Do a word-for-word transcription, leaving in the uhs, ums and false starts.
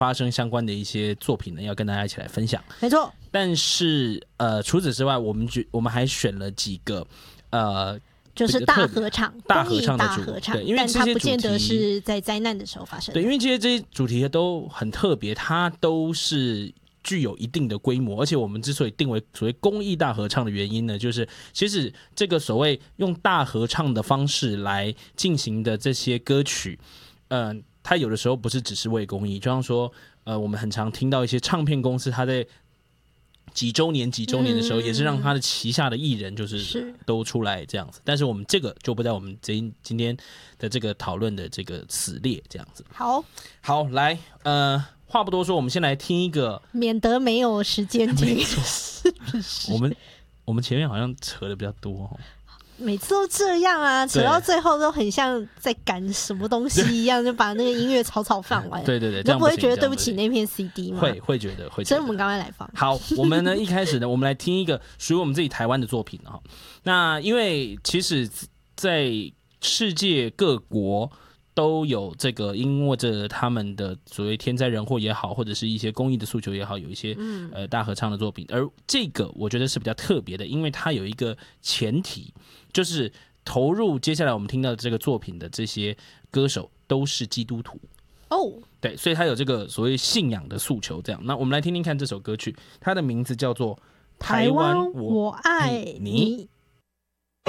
发生相关的一些作品呢，要跟大家一起来分享。 没错。 但是呃，除此之外，我们我们还选了几个呃。 就是大合唱， 大合唱的主合唱， 对，因为这些但它不见得是在灾难的时候发生的。 对，因为这些这些主题都很特别，它都是具有一定的规模，而且我们之所以定为所谓公益大合唱的原因呢，就是其实这个所谓用大合唱的方式来进行的这些歌曲，嗯、呃，它有的时候不是只是为公益，就像说，呃，我们很常听到一些唱片公司，它在几周年几周年的时候，也是让他的旗下的艺人就是都出来这样子，但是我们这个就不在我们今今天的这个讨论的这个此列这样子。 好， 好，来，呃，话不多说，我们先来听一个， 免得没有时间听。 我们我们前面好像扯的比较多哦。 每次都这样啊，扯到最后都很像在赶什么东西一样，就把那个音乐草草放完。 对对对， 你都不会觉得对不起那片 C D 吗？ 会会觉得会觉得。 所以我们刚刚来放。 好，我们呢一开始呢，我们来听一个属于我们自己台湾的作品哈。那因为其实，在世界各国都有这个，因为着他们的所谓天灾人祸也好，或者是一些公益的诉求也好，有一些、嗯、呃大合唱的作品。而这个我觉得是比较特别的，因为它有一个前提。就是投入接下来我们听到的这个作品的这些歌手都是基督徒哦，对，所以他有这个所谓信仰的诉求。这样，那我们来听听看这首歌曲，它的名字叫做《台湾我爱你》。